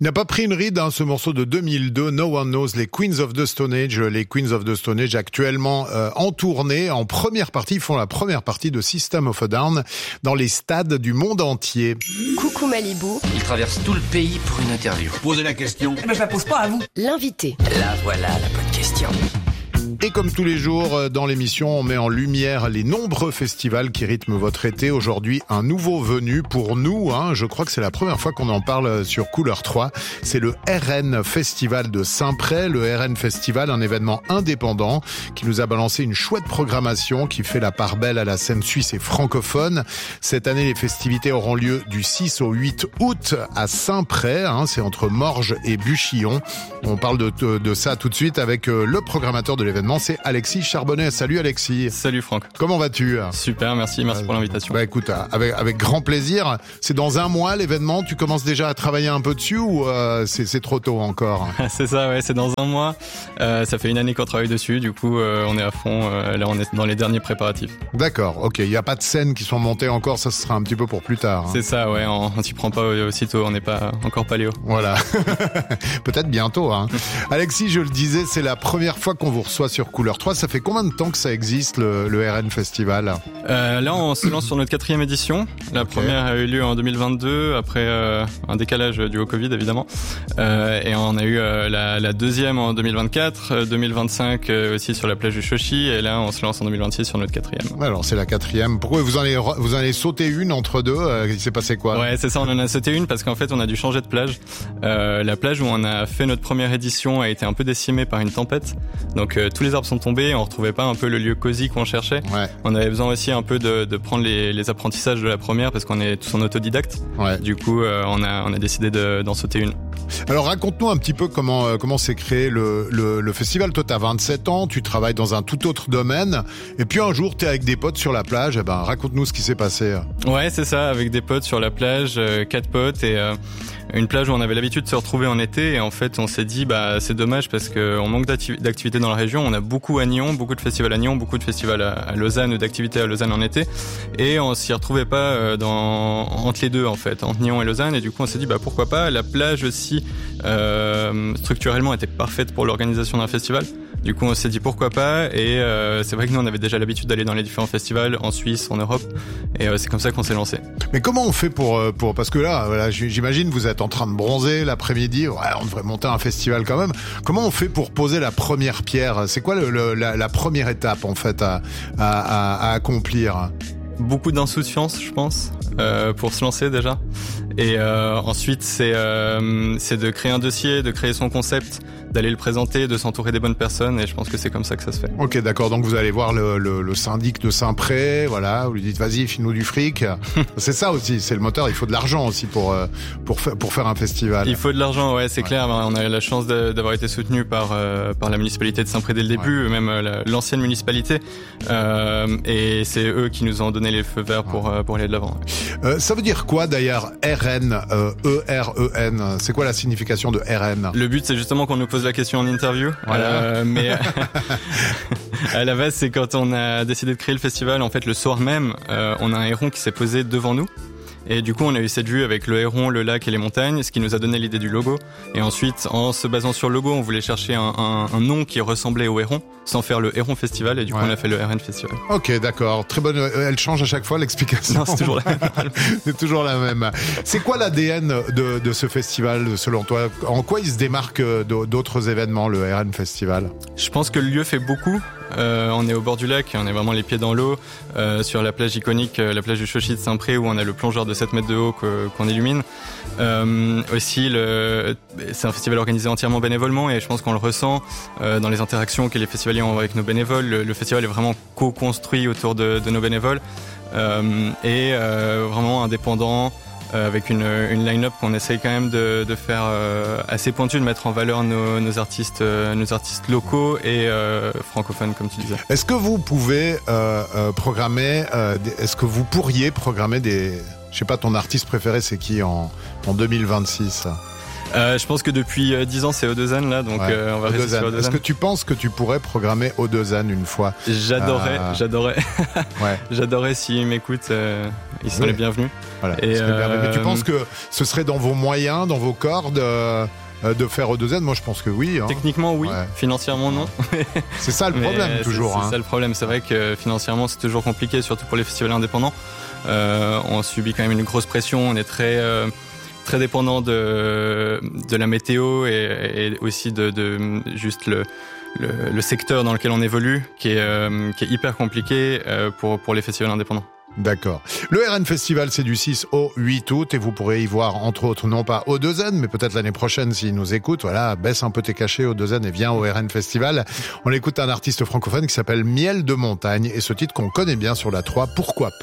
Il n'a pas pris une ride, ce morceau de 2002, No One Knows, les Queens of the Stone Age. Les Queens of the Stone Age actuellement en tournée, en première partie. Ils font la première partie de System of a Down dans les stades du monde entier. Coucou Malibu. Il traverse tout le pays pour une interview. Posez la question. Mais je la pose pas à vous. L'invité. Là voilà la bonne question. Et comme tous les jours dans l'émission, on met en lumière les nombreux festivals qui rythment votre été. Aujourd'hui, un nouveau venu pour nous. Je crois que c'est la première fois qu'on en parle sur Couleur 3. C'est le RN Festival de Saint-Pré. Le RN Festival, un événement indépendant qui nous a balancé une chouette programmation qui fait la part belle à la scène suisse et francophone. Cette année, les festivités auront lieu du 6 au 8 août à Saint-Pré. C'est entre Morges et Buchillon. On parle de ça tout de suite avec le programmateur de l'événement. C'est Alexis Charbonnet. Salut Alexis. Salut Franck. Comment vas-tu ? Super, merci pour l'invitation. Écoute, avec grand plaisir. C'est dans un mois l'événement, tu commences déjà à travailler un peu dessus ou c'est trop tôt encore ? C'est ça, ouais, c'est dans un mois. Ça fait une année qu'on travaille dessus, du coup on est à fond, là on est dans les derniers préparatifs. D'accord, ok, il n'y a pas de scènes qui sont montées encore, ça sera un petit peu pour plus tard. C'est ça, ouais, on s'y prend pas aussitôt, on n'est pas encore paléo. Voilà, peut-être bientôt. Alexis, je le disais, c'est la première fois qu'on vous reçoit sur Couleur 3. Ça fait combien de temps que ça existe le RN Festival ? Là on se lance sur notre 4e édition. La première a eu lieu en 2022 après un décalage dû au Covid évidemment. Et on a eu la deuxième en 2024, 2025 aussi sur la plage du Chochi, et là on se lance en 2026 sur notre 4e. Alors c'est la 4e. Pourquoi vous en avez sauté une entre deux ? Il s'est passé quoi ? Ouais, c'est ça, on en a sauté une parce qu'en fait on a dû changer de plage. La plage où on a fait notre première édition a été un peu décimée par une tempête. Donc tous les arbres sont tombés, on retrouvait pas un peu le lieu cosy qu'on cherchait. Ouais. On avait besoin aussi un peu de prendre les apprentissages de la première parce qu'on est tous en autodidacte. Ouais. Du coup, on a décidé d'en sauter une. Alors raconte-nous un petit peu comment s'est créé le festival. Toi, t'as 27 ans, tu travailles dans un tout autre domaine, et puis un jour, t'es avec des potes sur la plage. Raconte-nous ce qui s'est passé. Ouais, c'est ça, avec des potes sur la plage, 4 potes et une plage où on avait l'habitude de se retrouver en été, et en fait on s'est dit c'est dommage parce qu'on manque d'activités dans la région. On a beaucoup à Nyon, beaucoup de festivals à Nyon, beaucoup de festivals à Lausanne, d'activités à Lausanne en été, et on s'y retrouvait pas entre les deux en fait, entre Nyon et Lausanne, et du coup on s'est dit pourquoi pas. La plage aussi structurellement était parfaite pour l'organisation d'un festival. Du coup, on s'est dit pourquoi pas, et c'est vrai que nous, on avait déjà l'habitude d'aller dans les différents festivals en Suisse, en Europe, et c'est comme ça qu'on s'est lancé. Mais comment on fait pour parce que là, j'imagine vous êtes en train de bronzer l'après-midi, on devrait monter un festival quand même. Comment on fait pour poser la première pierre ? C'est quoi la première étape en fait à accomplir ? Beaucoup d'insouciance, je pense, pour se lancer déjà. Et ensuite, c'est de créer un dossier, de créer son concept, d'aller le présenter, de s'entourer des bonnes personnes, et je pense que c'est comme ça que ça se fait. Ok, d'accord. Donc vous allez voir le syndic de Saint-Pré, voilà, vous lui dites vas-y, file-nous du fric. C'est ça aussi, c'est le moteur. Il faut de l'argent aussi pour faire un festival. Il faut de l'argent, ouais, c'est clair. On a eu la chance d'avoir été soutenu par la municipalité de Saint-Pré dès le début, même l'ancienne municipalité, et c'est eux qui nous ont donné les feux verts pour aller de l'avant. Ça veut dire quoi d'ailleurs RN, E-R-E-N, c'est quoi la signification de RN ? Le but, c'est justement qu'on nous pose la question en interview. Voilà. Mais à la base, c'est quand on a décidé de créer le festival, en fait, le soir même, on a un héron qui s'est posé devant nous. Et du coup, on a eu cette vue avec le héron, le lac et les montagnes, ce qui nous a donné l'idée du logo. Et ensuite, en se basant sur le logo, on voulait chercher un nom qui ressemblait au héron, sans faire le Héron Festival, et du coup, on a fait le RN Festival. Ok, d'accord. Très bonne. Elle change à chaque fois l'explication. Non, c'est toujours la même. C'est toujours la même. C'est quoi l'ADN de ce festival, selon toi ? En quoi il se démarque d'autres événements, le RN Festival ? Je pense que le lieu fait beaucoup. On est au bord du lac, on est vraiment les pieds dans l'eau, sur la plage iconique, la plage du Chochi de Saint-Pré, où on a le plongeur de 7 mètres de haut qu'on illumine. Aussi, c'est un festival organisé entièrement bénévolement, et je pense qu'on le ressent dans les interactions que les festivaliers ont avec nos bénévoles. Le festival est vraiment co-construit autour de nos bénévoles, et vraiment indépendant, avec une line-up qu'on essaye quand même de faire assez pointue, de mettre en valeur nos artistes locaux et francophones, comme tu disais. Est-ce que vous pouvez est-ce que vous pourriez programmer je sais pas, ton artiste préféré c'est qui en 2026 ? Je pense que depuis 10 ans, c'est O2N là, donc Ouais, on va rester sur O2N. Est-ce que tu penses que tu pourrais programmer O2N une fois? J'adorais. Ouais. J'adorais s'ils m'écoutent, ils sont les bienvenus. Voilà. Et Mais tu penses que ce serait dans vos moyens, dans vos cordes de faire O2N? Moi, je pense que oui. Hein. Techniquement, oui. Ouais. Financièrement, non. C'est ça le problème, toujours. C'est ça le problème. C'est vrai que financièrement, c'est toujours compliqué, surtout pour les festivals indépendants. On subit quand même une grosse pression. On est très dépendant de la météo et aussi de juste le secteur dans lequel on évolue, qui est hyper compliqué pour les festivals indépendants. D'accord. Le RN Festival, c'est du 6 au 8 août et vous pourrez y voir, entre autres, non pas O2N, mais peut-être l'année prochaine s'ils nous écoutent. Voilà, baisse un peu tes cachets O2N et viens au RN Festival. On écoute un artiste francophone qui s'appelle Miel de Montagne et ce titre qu'on connaît bien sur la 3, pourquoi pas.